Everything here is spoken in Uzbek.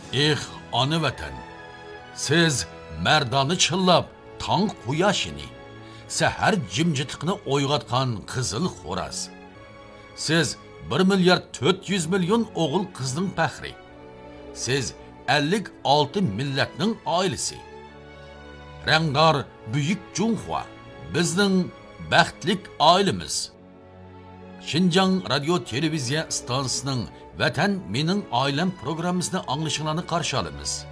Ana vatan, siz merdani chillab, tong quyoshini, sahar jimjitiqni o'yg'atgan qizil xo'raz. Siz 1 milyard 400 milyon o'g'il qizning faxri. Siz 56 millatning oilasi. Rangdor buyuk Junxua bizning baxtlik oilamiz. Xinjiang radio televiziya stansiyasining Vatan mening oilam programmasini anglashinglarni qarshi olamiz.